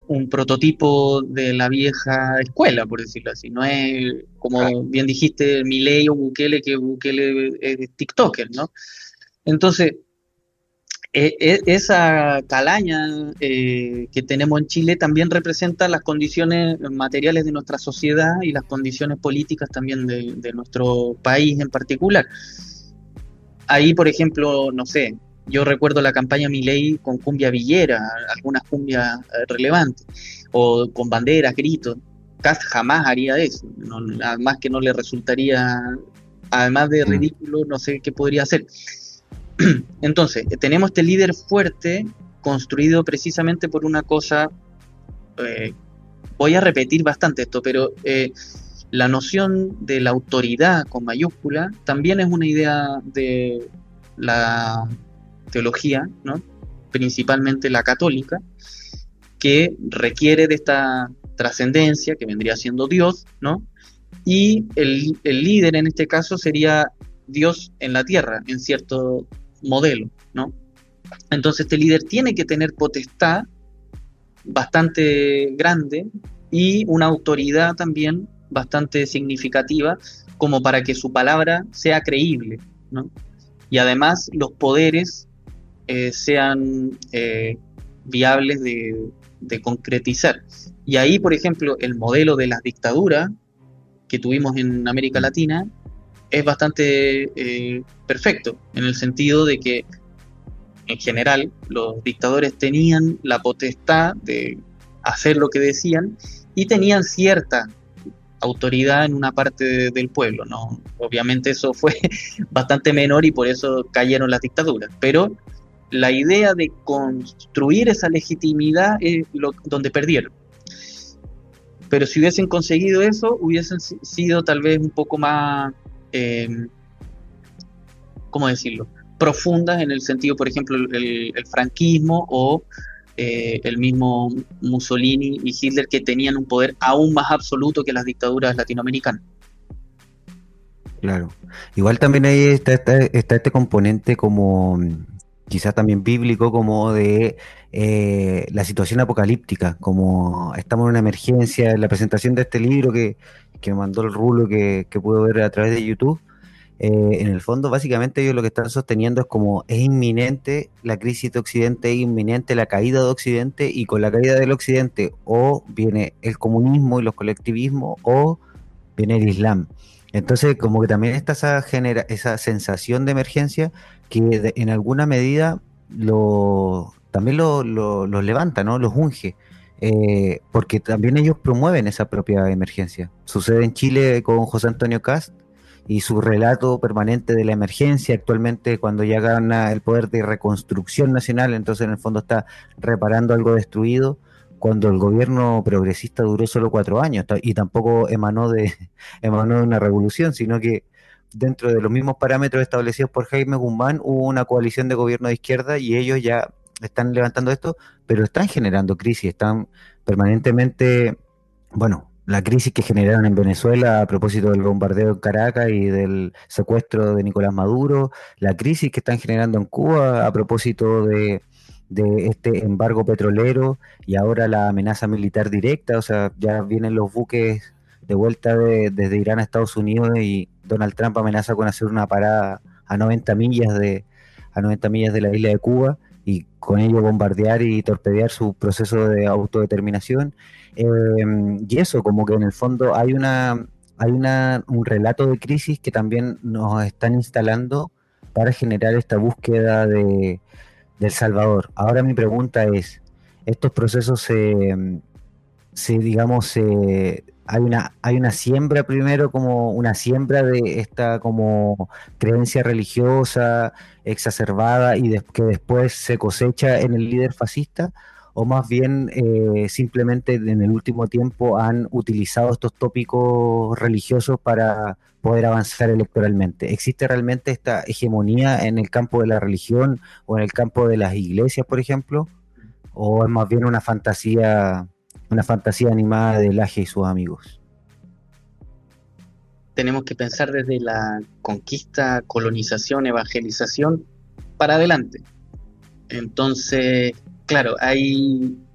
un prototipo de la vieja escuela, por decirlo así. No es, como bien dijiste, Milei o Bukele, que Bukele es TikToker, ¿no? Entonces, esa calaña que tenemos en Chile también representa las condiciones materiales de nuestra sociedad y las condiciones políticas también de nuestro país en particular. Ahí, por ejemplo, no sé, yo recuerdo la campaña Milei con cumbia villera, algunas cumbias relevantes, o con banderas, gritos. Kast jamás haría eso, además que no le resultaría, además de Mm. ridículo, no sé qué podría hacer. Entonces, tenemos este líder fuerte construido precisamente por una cosa, eh, voy a repetir bastante esto, pero la noción de la autoridad con mayúscula también es una idea de la teología, ¿no? Principalmente la católica, que requiere de esta trascendencia que vendría siendo Dios, ¿no? Y el líder en este caso sería Dios en la tierra, en cierto modelo, ¿no? Entonces este líder tiene que tener potestad bastante grande y una autoridad también bastante significativa como para que su palabra sea creíble, ¿no? Y además los poderes sean viables de concretizar. Y ahí, por ejemplo, el modelo de las dictaduras que tuvimos en América Mm. Latina es bastante perfecto, en el sentido de que en general los dictadores tenían la potestad de hacer lo que decían y tenían cierta autoridad en una parte del pueblo, ¿no? Obviamente eso fue bastante menor y por eso cayeron las dictaduras, pero la idea de construir esa legitimidad es donde perdieron. Pero si hubiesen conseguido eso, hubiesen sido tal vez un poco más, eh, ¿cómo decirlo? Profundas en el sentido, por ejemplo, el franquismo o el mismo Mussolini y Hitler, que tenían un poder aún más absoluto que las dictaduras latinoamericanas. Claro. Igual también ahí está este componente como quizás también bíblico, como de la situación apocalíptica, como estamos en una emergencia, en la presentación de este libro que me mandó el Rulo que puedo ver a través de YouTube. En el fondo, básicamente ellos lo que están sosteniendo es como es inminente la crisis de Occidente, es inminente la caída de Occidente, y con la caída del Occidente o viene el comunismo y los colectivismos o viene el Islam. Entonces, como que también está esa sensación de emergencia que en alguna medida también los levanta, ¿no? Los unge. Porque también ellos promueven esa propia emergencia. Sucede en Chile con José Antonio Cast y su relato permanente de la emergencia actualmente cuando ya gana el poder de reconstrucción nacional, entonces en el fondo está reparando algo destruido cuando el gobierno progresista duró solo 4 años y tampoco emanó de una revolución, sino que dentro de los mismos parámetros establecidos por Jaime Guzmán hubo una coalición de gobierno de izquierda y ellos ya están levantando esto, pero están generando crisis, están permanentemente, bueno, la crisis que generaron en Venezuela a propósito del bombardeo en Caracas y del secuestro de Nicolás Maduro, la crisis que están generando en Cuba a propósito de este embargo petrolero y ahora la amenaza militar directa, o sea, ya vienen los buques de vuelta desde Irán a Estados Unidos y Donald Trump amenaza con hacer una parada a 90 millas de la isla de Cuba y con ello bombardear y torpedear su proceso de autodeterminación. Eh, y eso, como que en el fondo un relato de crisis que también nos están instalando para generar esta búsqueda del Salvador. Ahora mi pregunta es, ¿estos procesos digamos, hay una siembra primero, como una siembra de esta como creencia religiosa exacerbada y que después se cosecha en el líder fascista? ¿O más bien simplemente en el último tiempo han utilizado estos tópicos religiosos para poder avanzar electoralmente? ¿Existe realmente esta hegemonía en el campo de la religión o en el campo de las iglesias, por ejemplo? ¿O es más bien una fantasía animada de Laje y sus amigos? Tenemos que pensar desde la conquista, colonización, evangelización para adelante. Entonces, claro, hay